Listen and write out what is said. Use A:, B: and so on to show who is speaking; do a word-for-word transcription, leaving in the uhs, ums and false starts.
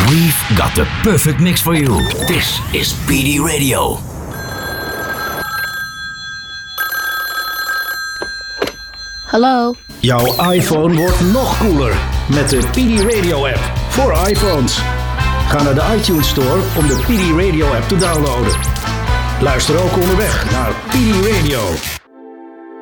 A: We've got the perfect mix for you. This is P D Radio.
B: Hallo?
C: Jouw iPhone wordt nog cooler met de P D Radio app voor iPhones. Ga naar de iTunes Store om de P D Radio app te downloaden. Luister ook onderweg naar P D Radio.